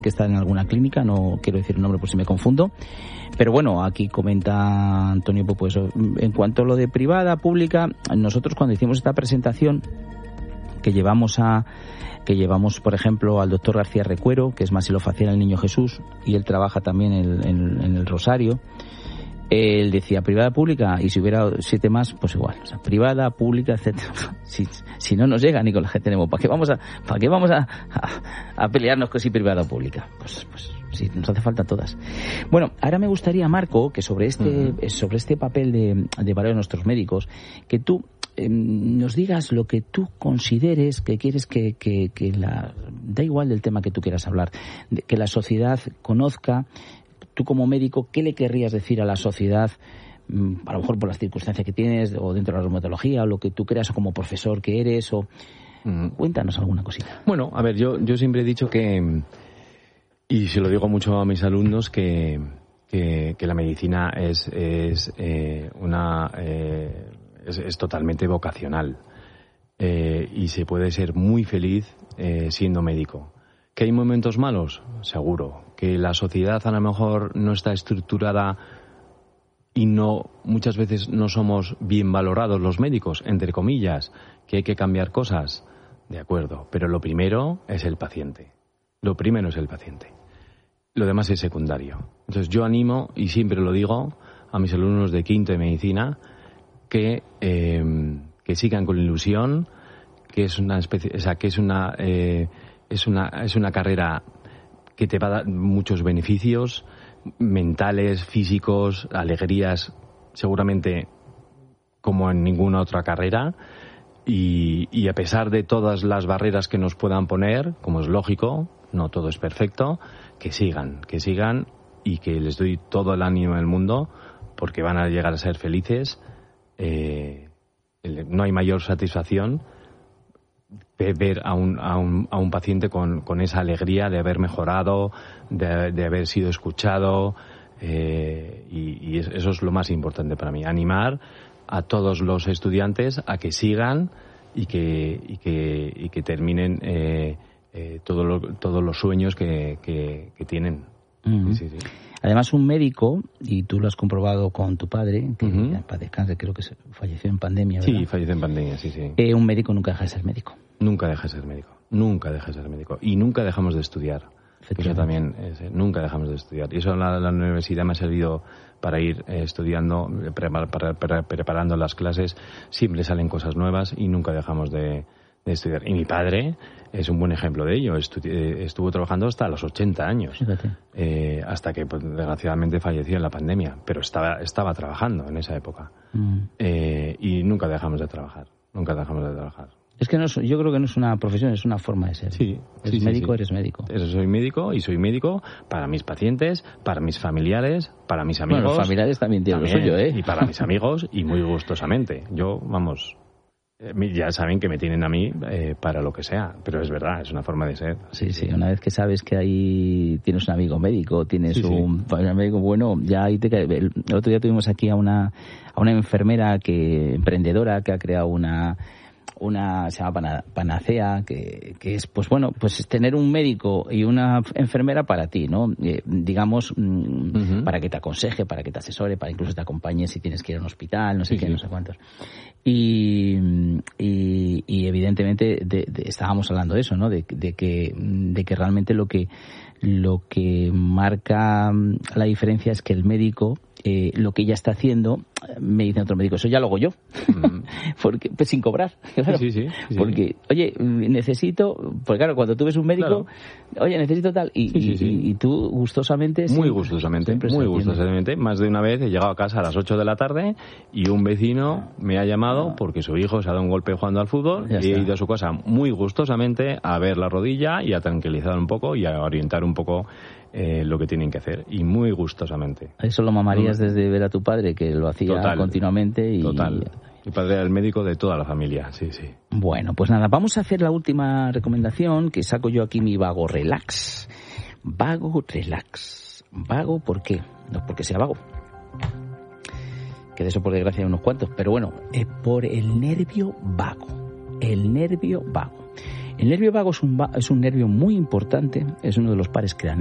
que está en alguna clínica, no quiero decir el nombre por si me confundo, pero bueno, aquí comenta Antonio, pues en cuanto a lo de privada, pública, nosotros cuando hicimos esta presentación que llevamos, por ejemplo, al doctor García Recuero, que es maxilofacial en el Niño Jesús, y él trabaja también en el Rosario. Él decía privada, pública, y si hubiera 7 más, pues igual, o sea, privada, pública, etcétera. Si no nos llega ni con la que tenemos, ¿para qué vamos a pelearnos con si privada o pública? Pues sí, nos hace falta todas. Bueno, ahora me gustaría, Marco, que sobre este papel de varios de nuestros médicos, que tú nos digas lo que tú consideres que quieres que da igual del tema que tú quieras hablar, que la sociedad conozca. Tú como médico, ¿qué le querrías decir a la sociedad, a lo mejor por las circunstancias que tienes, o dentro de la reumatología, o lo que tú creas, o como profesor que eres, o cuéntanos alguna cosita? Bueno, a ver, yo siempre he dicho que, y se lo digo mucho a mis alumnos, que la medicina es totalmente vocacional, y se puede ser muy feliz siendo médico. ¿Que hay momentos malos? Seguro. ¿Que la sociedad a lo mejor no está estructurada y muchas veces no somos bien valorados los médicos, entre comillas, que hay que cambiar cosas? De acuerdo, pero lo primero es el paciente. Lo primero es el paciente. Lo demás es secundario. Entonces yo animo, y siempre lo digo, a mis alumnos de quinto de medicina, que sigan con ilusión, que es una carrera que te va a dar muchos beneficios mentales, físicos, alegrías, seguramente como en ninguna otra carrera, y a pesar de todas las barreras que nos puedan poner, como es lógico, no todo es perfecto, que sigan, y que les doy todo el ánimo del mundo, porque van a llegar a ser felices. No hay mayor satisfacción ver a un paciente con esa alegría de haber mejorado, de haber sido escuchado, y eso es lo más importante para mí. Animar a todos los estudiantes a que sigan y que terminen todos los sueños que tienen. Uh-huh. Sí. Además, un médico, y tú lo has comprobado con tu padre, que en paz descanse, creo que falleció en pandemia, ¿verdad? Sí, falleció en pandemia, sí. Un médico nunca deja de ser médico. Nunca deja de ser médico. Y nunca dejamos de estudiar. Eso también, nunca dejamos de estudiar. Y eso la universidad me ha servido para ir estudiando, preparando las clases. Siempre salen cosas nuevas y nunca dejamos de estudiar. Y mi padre es un buen ejemplo de ello. Estuvo trabajando hasta los 80 años. Hasta que, pues, desgraciadamente falleció en la pandemia. Pero estaba trabajando en esa época. Y nunca dejamos de trabajar. Es que yo creo que no es una profesión, es una forma de ser. Sí. Eres médico, eres médico. Soy médico, y soy médico para mis pacientes, para mis familiares, para mis amigos. Bueno, los familiares también tienen lo suyo, ¿eh? Y para mis amigos, y muy gustosamente. Yo, ya saben que me tienen a mí para lo que sea, pero es verdad, es una forma de ser. Sí, una vez que sabes que ahí tienes un amigo médico, tienes un médico bueno, ya ahí el otro día tuvimos aquí a una enfermera emprendedora que ha creado se llama Panacea, que es, pues bueno, pues tener un médico y una enfermera para ti, ¿no? Digamos, para que te aconseje, para que te asesore, para incluso te acompañe si tienes que ir a un hospital, no sé qué, no sé cuántos. Y evidentemente estábamos hablando de eso, ¿no? De que realmente lo que marca la diferencia es que el médico, lo que ella está haciendo, me dice otro médico, eso ya lo hago yo. Porque, pues sin cobrar, claro. Sí. Porque, oye, necesito, pues claro, cuando tú ves un médico, claro, oye, necesito tal, y tú gustosamente. Muy gustosamente. Más de una vez he llegado a casa a las 8 de la tarde y un vecino me ha llamado porque su hijo se ha dado un golpe jugando al fútbol, y he ido a su casa muy gustosamente a ver la rodilla y a tranquilizar un poco y a orientar un poco lo que tienen que hacer, y muy gustosamente. Eso lo mamarías desde ver a tu padre, que lo hacía continuamente. Total. Mi padre era el médico de toda la familia, sí. Bueno, pues nada, vamos a hacer la última recomendación, que saco yo aquí mi Vago Relax. Vago Relax. ¿Vago por qué? No porque sea vago, que de eso por desgracia hay unos cuantos, pero bueno, por el nervio vago. El nervio vago. El nervio vago es un nervio muy importante, es uno de los pares